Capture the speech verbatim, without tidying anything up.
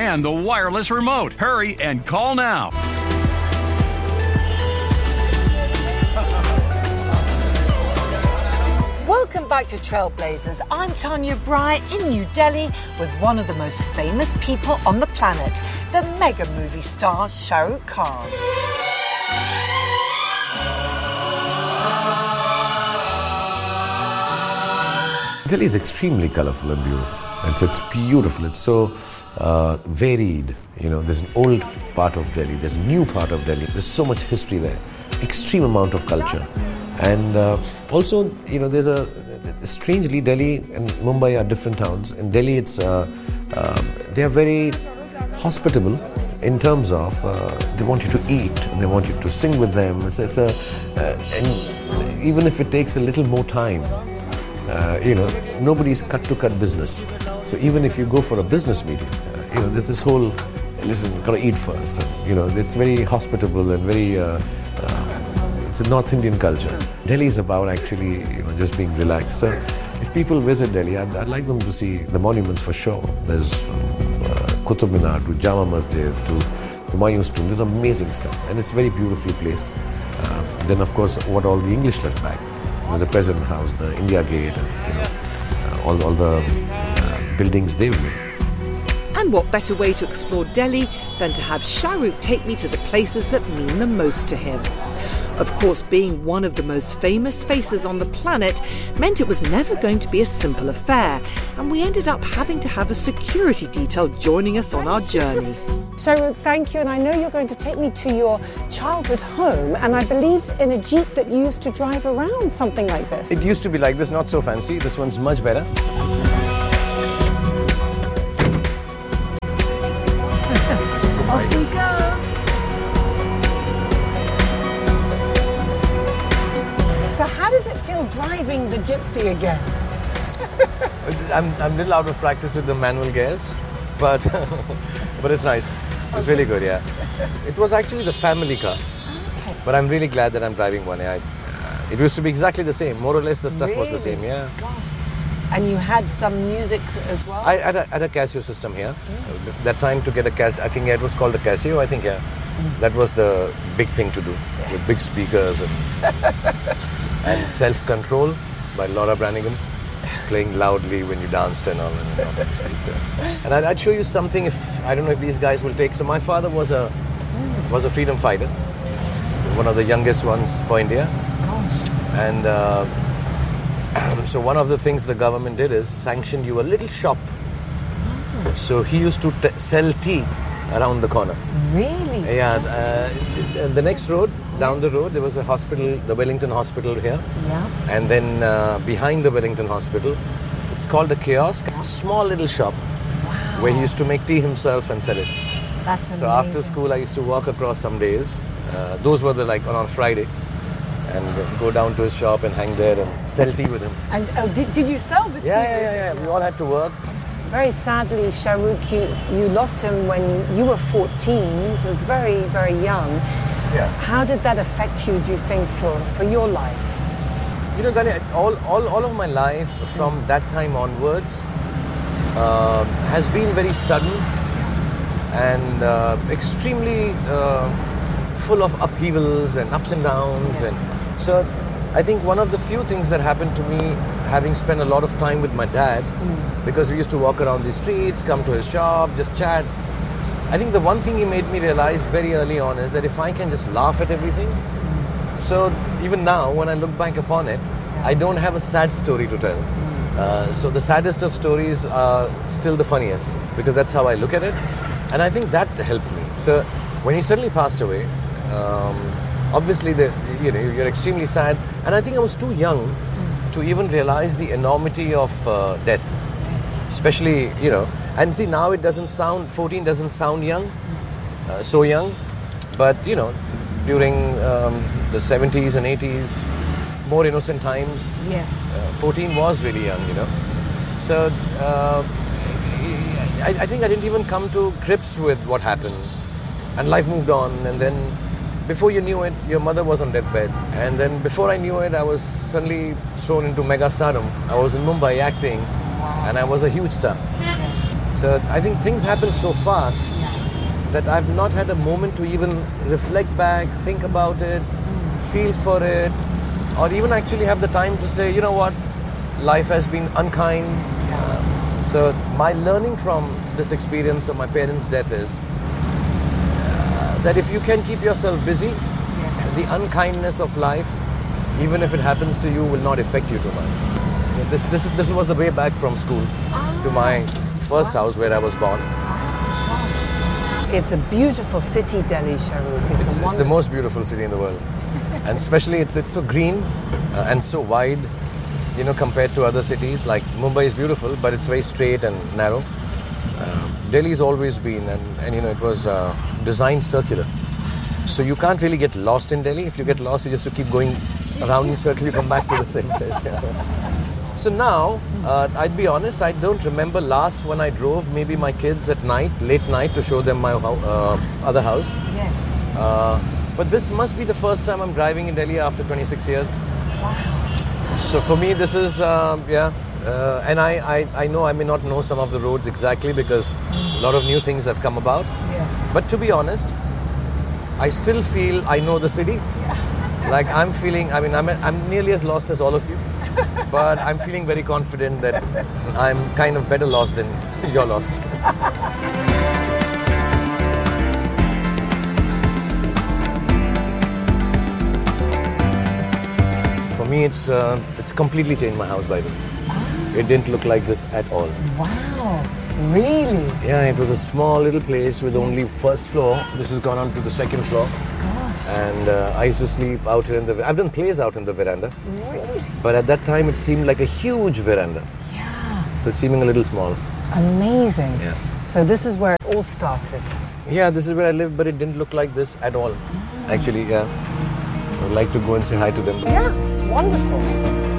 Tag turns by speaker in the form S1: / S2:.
S1: and the wireless remote. Hurry and call now.
S2: Welcome back to Trailblazers. I'm Tanya Bry in New Delhi with one of the most famous people on the planet, the mega movie star Shah Rukh Khan.
S3: Delhi is extremely colorful and beautiful. It's, it's beautiful. It's so uh, varied. You know, there's an old part of Delhi. There's a new part of Delhi. There's so much history there. Extreme amount of culture. And uh, also, you know, there's a, strangely, Delhi and Mumbai are different towns. In Delhi, it's, uh, uh, they are very hospitable in terms of, uh, they want you to eat, and they want you to sing with them. It's, it's a, uh, and even if it takes a little more time, uh, you know, nobody's cut-to-cut business. So even if you go for a business meeting, uh, you know, there's this whole, listen, you've got to eat first. And, you know, it's very hospitable and very, uh, uh, it's a North Indian culture. Delhi is about actually, you know, just being relaxed. So if people visit Delhi, I'd, I'd like them to see the monuments for sure. There's from uh, Qutub Minar to Jama Masjid to Humayun's tomb. There's amazing stuff, and it's very beautifully placed. Uh, then, of course, what all the English left back, you know, the President House, the India Gate, and, you know, uh, all, all the uh, buildings they've made.
S4: And what better way to explore Delhi than to have Shah Rukh take me to the places that mean the most to him. Of course, being one of the most famous faces on the planet meant it was never going to be a simple affair, and we ended up having to have a security detail joining us on our journey.
S2: Shah Rukh, thank you, and I know you're going to take me to your childhood home, and I believe in a Jeep that you used to drive around, something like this.
S5: It used to be like this, not so fancy. This one's much better.
S2: Off we go. So how does it feel driving the Gypsy again?
S5: I'm, I'm a little out of practice with the manual gears, but but it's nice. It's really good, yeah. It was actually the family car, okay. But I'm really glad that I'm driving one. I, it used to be exactly the same, more or less the stuff
S2: really?
S5: was the same, yeah.
S2: Gosh. And you had some music as well?
S5: I had a, had a Casio system here. Mm. That time to get a Casio, I think it was called a Casio, I think, yeah. Mm. That was the big thing to do, yeah. With big speakers and, and Self-Control by Laura Branigan, playing loudly when you danced and all. And, all that. And I'd, I'd show you something, if I don't know if these guys will take. So my father was a was a freedom fighter, one of the youngest ones for India.
S2: Gosh.
S5: And uh, so one of the things the government did is sanctioned you a little shop. Oh. So he used to t- sell tea around the corner.
S2: Really?
S5: Yeah. Uh, the next road, down the road, there was a hospital, the Wellington Hospital here.
S2: Yeah.
S5: And then uh, behind the Wellington Hospital, it's called a kiosk, a small little shop.
S2: Wow.
S5: Where he used to make tea himself and sell it.
S2: That's amazing.
S5: So after school, I used to walk across some days. Uh, those were the like on, on Friday. And go down to his shop and hang there and sell tea with him.
S2: And oh, did, did you sell the tea?
S5: Yeah, yeah, yeah, yeah. We all had to work.
S2: Very sadly, Shah Rukh, you, you lost him when you were fourteen, so it was very, very young.
S5: Yeah.
S2: How did that affect you, do you think, for, for your life?
S5: You know, Gani, all, all, all of my life from that time onwards uh, has been very sudden and uh, extremely uh, full of upheavals and ups and downs.
S2: Yes.
S5: And so I think one of the few things that happened to me, having spent a lot of time with my dad, mm. because we used to walk around the streets, come to his shop, just chat. I think the one thing he made me realize very early on is that if I can just laugh at everything, mm. so even now when I look back upon it, yeah. I don't have a sad story to tell. Mm. Uh, so the saddest of stories are still the funniest, because that's how I look at it. And I think that helped me. So when he suddenly passed away, um, obviously the, you know, you're extremely sad. And I think I was too young mm. to even realize the enormity of uh, death. Especially, you know, and see now it doesn't sound, fourteen doesn't sound young, uh, so young. But, you know, during um, the seventies and eighties, more innocent times.
S2: Yes.
S5: Uh, fourteen was really young, you know. So uh, I, I think I didn't even come to grips with what happened. And life moved on. And then before you knew it, your mother was on deathbed. And then before I knew it, I was suddenly thrown into mega stardom. I was in Mumbai acting. Wow. And I was a huge star. Yes. So I think things happen so fast that I've not had a moment to even reflect back, think about it, mm. feel for it, or even actually have the time to say, you know what, life has been unkind. Yeah. Uh, so my learning from this experience of my parents' death is uh, that if you can keep yourself busy, yes. the unkindness of life, even if it happens to you, will not affect you too much. This, this, this was the way back from school ah. to my first house where I was born.
S2: It's a beautiful city, Delhi, Shahrukh. It's,
S5: it's,
S2: a
S5: it's the most beautiful city in the world. And especially it's it's so green uh, and so wide, you know, compared to other cities. Like Mumbai is beautiful, but it's very straight and narrow. Uh, Delhi's always been, and, and you know, it was uh, designed circular. So you can't really get lost in Delhi. If you get lost, you just have to keep going around in circle, you come back to the same place. Yeah. So now, uh, I'd be honest, I don't remember last when I drove maybe my kids at night, late night, to show them my uh, other house.
S2: Yes.
S5: Uh, but this must be the first time I'm driving in Delhi after twenty-six years.
S2: Wow.
S5: So for me, this is, uh, yeah. Uh, and I, I, I know I may not know some of the roads exactly because a lot of new things have come about.
S2: Yes.
S5: But to be honest, I still feel I know the city.
S2: Yeah.
S5: Like I'm feeling, I mean, I'm, I'm nearly as lost as all of you. But I'm feeling very confident that I'm kind of better lost than you're lost. For me, it's uh, it's completely changed my house, by the way. It didn't look like this at all.
S2: Wow, really?
S5: Yeah, it was a small little place with only first floor. This has gone on to the second floor. And uh, I used to sleep out here in the... I've done plays out in the veranda.
S2: Really?
S5: But at that time, it seemed like a huge veranda.
S2: Yeah.
S5: So it's seeming a little small.
S2: Amazing.
S5: Yeah.
S2: So this is where it all started.
S5: Yeah, this is where I lived, but it didn't look like this at all. Oh. Actually, yeah. I would like to go and say hi to them.
S2: Yeah, wonderful.